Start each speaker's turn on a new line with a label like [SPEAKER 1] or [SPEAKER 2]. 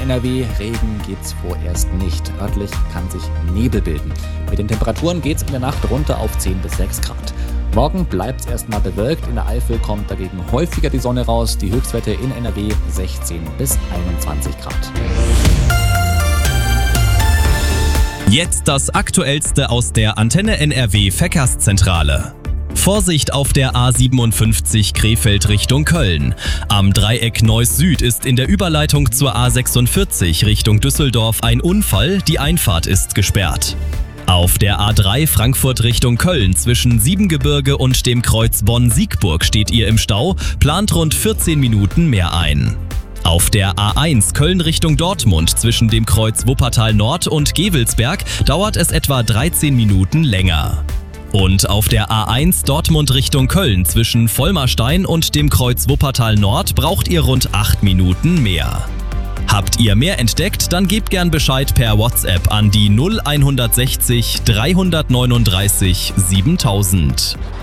[SPEAKER 1] NRW. Regen gibt's vorerst nicht. Örtlich kann sich Nebel bilden. Mit den Temperaturen geht's in der Nacht runter auf 10 bis 6 Grad. Morgen bleibt's erstmal bewölkt. In der Eifel kommt dagegen häufiger die Sonne raus. Die Höchstwerte in NRW 16 bis 21 Grad.
[SPEAKER 2] Jetzt das Aktuellste aus der Antenne NRW Verkehrszentrale. Vorsicht auf der A57 Krefeld Richtung Köln. Am Dreieck Neuss Süd ist in der Überleitung zur A46 Richtung Düsseldorf ein Unfall, die Einfahrt ist gesperrt. Auf der A3 Frankfurt Richtung Köln zwischen Siebengebirge und dem Kreuz Bonn-Siegburg steht ihr im Stau, plant rund 14 Minuten mehr ein. Auf der A1 Köln Richtung Dortmund zwischen dem Kreuz Wuppertal Nord und Gevelsberg dauert es etwa 13 Minuten länger. Und auf der A1 Dortmund Richtung Köln zwischen Vollmerstein und dem Kreuz Wuppertal Nord braucht ihr rund 8 Minuten mehr. Habt ihr mehr entdeckt, dann gebt gern Bescheid per WhatsApp an die 0160 339 7000.